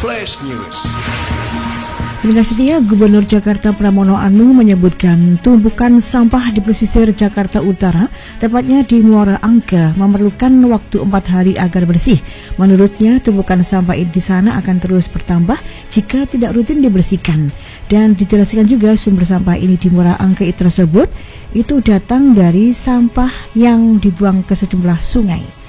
Flash News. Pendengar setia, Gubernur Jakarta Pramono Anung menyebutkan tumpukan sampah di pesisir Jakarta Utara, tepatnya di Muara Angke, memerlukan waktu 4 hari agar bersih. Menurutnya, tumpukan sampah di sana akan terus bertambah jika tidak rutin dibersihkan. Dan dijelaskan juga sumber sampah ini di Muara Angke tersebut itu datang dari sampah yang dibuang ke sejumlah sungai.